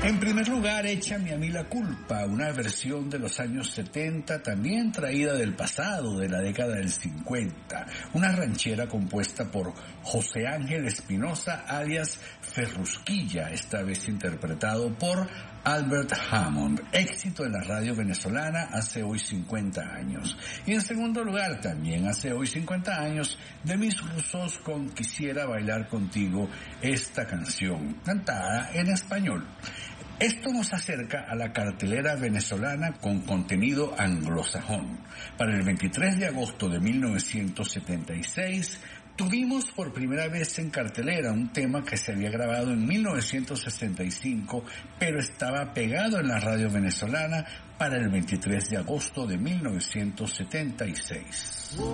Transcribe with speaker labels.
Speaker 1: En primer lugar, Échame a mí la culpa, una versión de los años 70, también traída del pasado, de la década del 50. Una ranchera compuesta por José Ángel Espinosa, alias Ferrusquilla, esta vez interpretado por Albert Hammond. Éxito en la radio venezolana hace hoy 50 años. Y en segundo lugar, también hace hoy 50 años, Demis Roussos con Quisiera bailar contigo, esta canción, cantada en español. Esto nos acerca a la cartelera venezolana con contenido anglosajón. Para el 23 de agosto de 1976, tuvimos por primera vez en cartelera un tema que se había grabado en 1965, pero estaba pegado en la radio venezolana para el 23 de agosto de 1976.